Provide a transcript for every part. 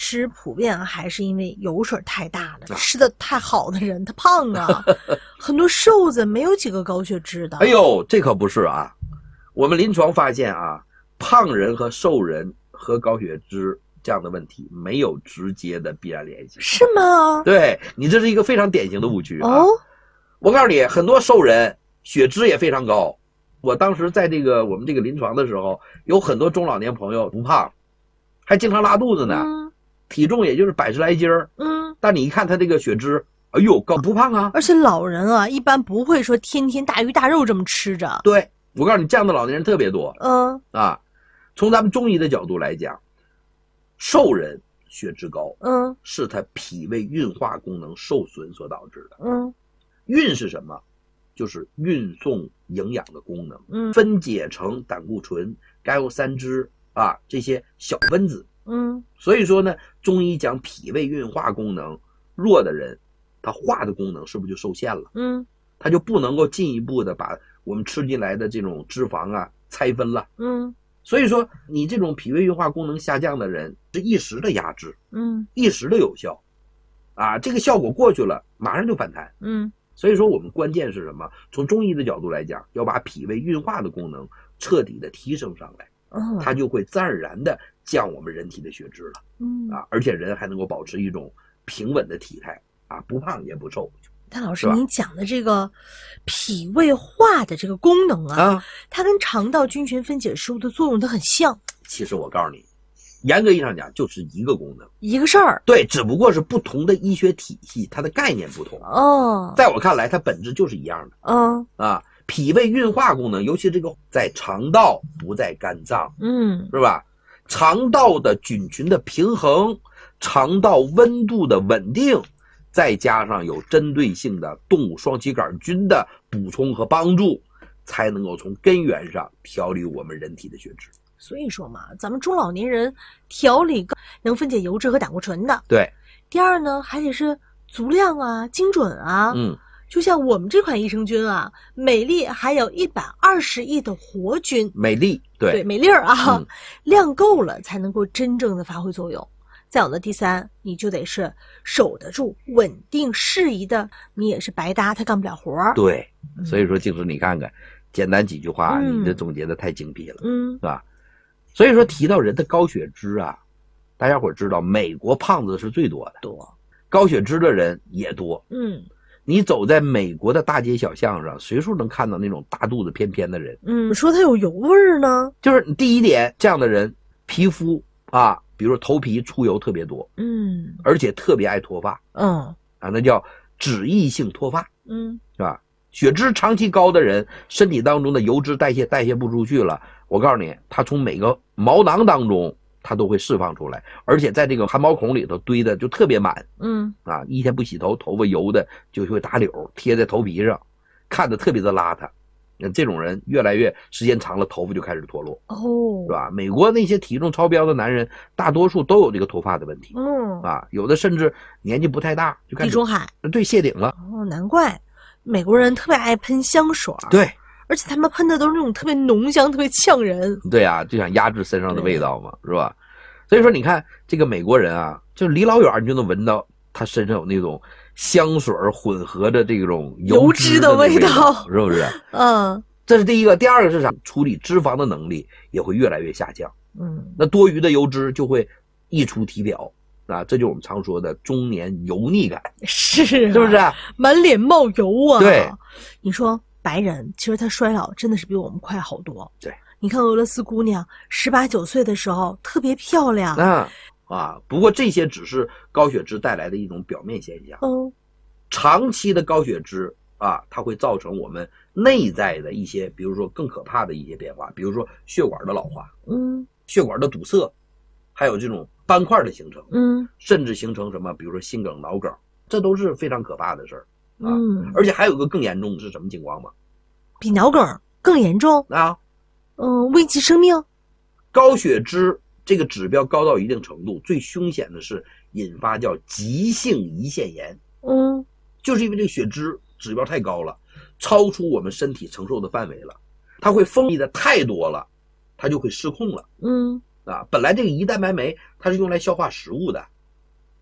实普遍还是因为油水太大了，吃的太好的人他胖啊，很多瘦子没有几个高血脂的。 哎呦，这可不是啊！我们临床发现啊，胖人和瘦人和高血脂这样的问题没有直接的必然联系。 是吗？ 对，你这是一个非常典型的误区啊！ 哦， 我告诉你，很多瘦人血脂也非常高。我当时在我们这个临床的时候，有很多中老年朋友不胖，还经常拉肚子呢，体重也就是100来斤儿。但你一看他这个血脂，哎呦，高不胖啊！ 而且老人啊，一般不会说天天大鱼大肉这么吃着。 对，我告诉你，这样的老年人特别多。从咱们中医的角度来讲，瘦人血脂高，是他脾胃运化功能受损所导致的。运是什么？就是运送营养的功能，分解成胆固醇、甘油三酯啊这些小分子。所以说呢，中医讲脾胃运化功能弱的人，他化的功能是不是就受限了？他就不能够进一步的把我们吃进来的这种脂肪啊拆分了。所以说你这种脾胃运化功能下降的人是一时的压制，一时的有效，啊，这个效果过去了，马上就反弹。所以说我们关键是什么？从中医的角度来讲，要把脾胃运化的功能彻底的提升上来，它就会自然而然的降我们人体的血脂了。而且人还能够保持一种平稳的体态啊，不胖也不瘦。 但老师，您讲的这个脾胃化的这个功能啊，它跟肠道菌群分解食物的作用都很像。 其实我告诉你，严格意义上讲就是一个功能， 一个事儿。 对，只不过是不同的医学体系，它的概念不同。在我看来，它本质就是一样的。脾胃运化功能，尤其这个在肠道不在肝脏，是吧？肠道的菌群的平衡，肠道温度的稳定，再加上有针对性的动物双歧杆菌的补充和帮助，才能够从根源上调理我们人体的血脂。 所以说嘛，咱们中老年人调理能分解油脂和胆固醇的。 对。 第二呢，还得是足量啊，精准啊。就像我们这款益生菌啊，美丽还有120亿的活菌。 美丽，对， 美丽儿啊，量够了才能够真正的发挥作用。再有呢，第三，你就得是守得住、稳定、适宜的，你也是白搭，他干不了活儿。 对，所以说静师你看看，简单几句话，你这总结的太精辟了，是吧？所以说提到人的高血脂啊，大家伙知道美国胖子是最多的，高血脂的人也多。你走在美国的大街小巷上，随处能看到那种大肚子翩翩的人。 说他有油味儿呢？ 就是第一点，这样的人皮肤啊，比如说头皮出油特别多，而且特别爱脱发，那叫脂溢性脱发，是吧？血脂长期高的人，身体当中的油脂代谢不出去了，我告诉你，他从每个毛囊当中它都会释放出来，而且在这个汗毛孔里头堆的就特别满。一天不洗头，头发油的就会打绺，贴在头皮上，看着特别的邋遢。这种人越来越时间长了，头发就开始脱落，是吧？美国那些体重超标的男人，大多数都有这个脱发的问题，有的甚至年纪不太大就开始地中海， 对，谢顶了。 难怪美国人特别爱喷香水， 对， 而且他们喷的都是那种特别浓香、特别呛人。 对啊，就想压制身上的味道嘛，是吧？所以说你看这个美国人啊，就离老远你就能闻到他身上有那种香水混合着这种油脂的味道，是不是？这是第一个。第二个是啥？处理脂肪的能力也会越来越下降。那多余的油脂就会溢出体表啊，这就是我们常说的中年油腻感，是不是？ 满脸冒油啊！ 对， 你说白人其实他衰老真的是比我们快好多。 对， 你看俄罗斯姑娘18、19岁的时候特别漂亮。 不过这些只是高血脂带来的一种表面现象。长期的高血脂啊，它会造成我们内在的一些，比如说更可怕的一些变化，比如说血管的老化，血管的堵塞，还有这种斑块的形成，甚至形成什么，比如说心梗、脑梗，这都是非常可怕的事儿啊。而且还有一个更严重的是什么情况吗？ 比脑梗更严重啊？ 危及生命。 高血脂这个指标高到一定程度，最凶险的是引发叫急性胰腺炎。就是因为这个血脂指标太高了，超出我们身体承受的范围了，它会分泌的太多了，它就会失控了。本来这个胰蛋白酶它是用来消化食物的，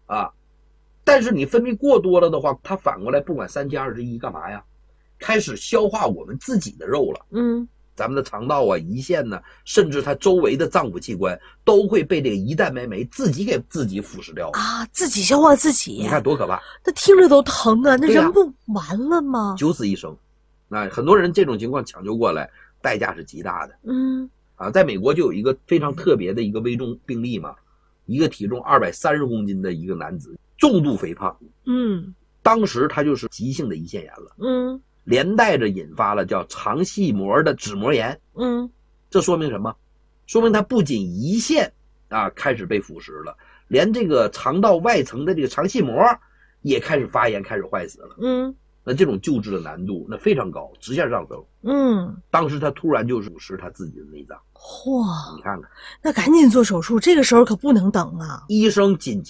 啊。但是你分泌过多了的话，它反过来不管3七21干嘛呀？开始消化我们自己的肉了。咱们的肠道啊、胰腺呢，甚至它周围的脏腑器官都会被这个胰蛋白酶自己给自己腐蚀掉啊，自己消化自己。 你看多可怕！ 那听着都疼啊，那人不完了吗？ 九死一生。那很多人这种情况抢救过来，代价是极大的。在美国就有一个非常特别的一个危重病例嘛，一个体重230公斤的一个男子，重度肥胖。当时他就是急性的胰腺炎了。连带着引发了叫肠系膜的脂膜炎。这说明什么？说明他不仅胰腺开始被腐蚀了，连这个肠道外层的这个肠系膜也开始发炎，开始坏死了。那这种救治的难度那非常高，直线上升。当时他突然就腐蚀他自己的内脏。 嚯！ 你看看， 那赶紧做手术，这个时候可不能等啊！ 医生紧急